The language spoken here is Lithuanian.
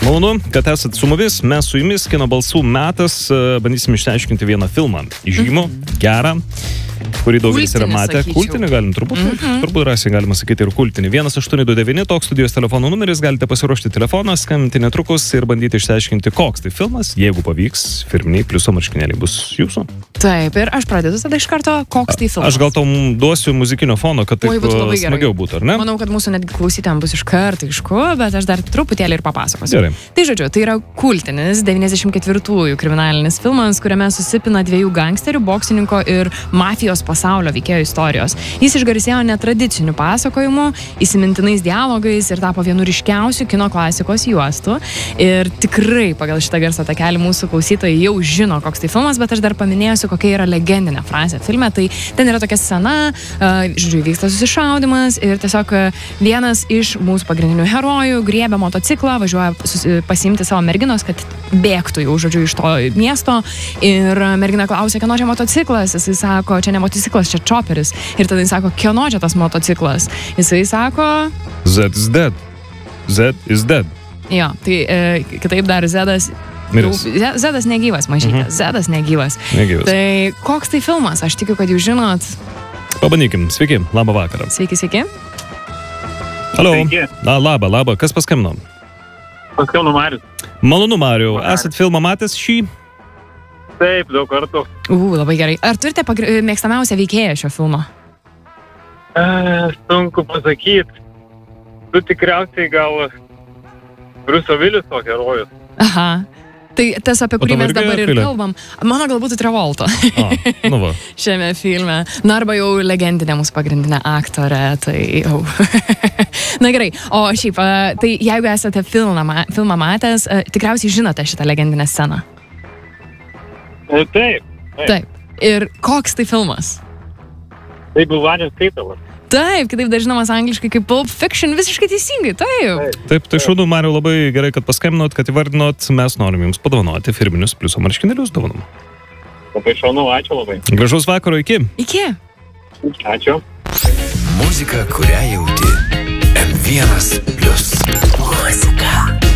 Malonu, kad esat su mumis, mes su jumis, kino balsų metas, bandysim išsiaiškinti vieną filmą. Žymų, gerą, kurį daugelis yra matę. Kultinį galim, turbūt rasiai galima sakyti ir kultinį. 1829, toks studijos telefono numeris, galite pasiruošti telefoną, skambinti netrukus ir bandyti išsiaiškinti, koks tai filmas. Jeigu pavyks, firminiai pliuso marškinėliai bus jūsų. Taip, ir aš pradedu tada iš karto, koks tai filmas. Aš gal tau duosiu muzikinio fono, kad taip smagiau būtų, ar ne? Manau, kad mūsų netgi klausytojams bus iš karto aišku, bet aš dar truputėlį ir papasakosiu. Gerai. Tai žodžiu, tai yra kultinis 94-ųjų kriminalinis filmas, kuriame susipina dviejų gangsterių, boksininko ir mafijos pasaulio veikėjų istorijos. Jis išgarsėjo netradiciniu pasakojimu, įsimintinais dialogais ir tapo vienu ryškiausių kino klasikos juostų. Ir tikrai pagal šitą garso takelį mūsų klausytojai jau žino, koks tai filmas, bet aš dar paminėsiu, kokia yra legendinė frazė filme. Tai ten yra tokia scena, žodžiu, vyksta susišaudimas ir tiesiog vienas iš mūsų pagrindinių herojų griebia motociklą, važiuoja pasiimti savo merginos, kad bėgtų jau, žodžiu, iš to miesto. Ir mergina klausia, kieno čia motociklas? Jisai sako, čia ne motociklas, čia choperis. Ir tada jis sako, kieno čia tas motociklas? Jisai sako... Z is dead. Z is dead. Jo, tai kitaip dar Zedas... Zedas negyvas, mažytė. Zedas negyvas. Tai koks tai filmas? Aš tikiu, kad jūs žinot. Pabandykim. Sveiki, labą vakarą. Sveiki. Halo. Labą. Kas paskambino? Paskambino Marius. Malonu, Mariu. Esat filmą matęs šį? Taip, daug kartų. Labai gerai. Ar turite mėgstamiausią veikėją šio filmo? Sunku pasakyti. Tu tikriausiai gal Bruce Williso herojus. Aha. Tai tas, apie kurį mes dabar ir kalbam. Mano galbūt Travolta. Nu va. Šiame filme. Na arba jau legendinė mūsų pagrindinė aktorė. Tai jau. Na gerai. O šiaip, tai jeigu esate filmą matęs, tikriausiai žinote šitą legendinę sceną. Taip. Ir koks tai filmas? Tai Bulvanės skaitalas. Taip, kitaip dar žinomas angliškai kaip Pulp Fiction, visiškai teisingai, Taip, tai šaudu, Mariu, labai gerai, kad paskambinot, kad įvardinot, mes norim jums padovanoti firminius pliuso marškinėlius dovanom. Labai šaunu, ačiū labai. Gražaus vakaro, iki. Ačiū. Muzika, kurią jauti. M1+. Muzika.